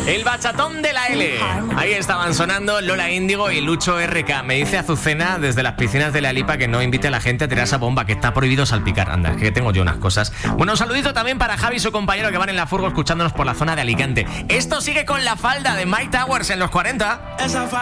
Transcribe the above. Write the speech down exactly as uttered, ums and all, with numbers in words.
El bachatón de la L. Ahí estaban sonando Lola Índigo y Lucho R K. Me dice Azucena desde las piscinas de la Lipa que no invite a la gente a tirar esa bomba, que está prohibido salpicar. Anda, que tengo yo unas cosas. Bueno, un saludito también para Javi y su compañero que van en la furgo escuchándonos por la zona de Alicante. Esto sigue con La Falda de Mike Towers en los cuarenta.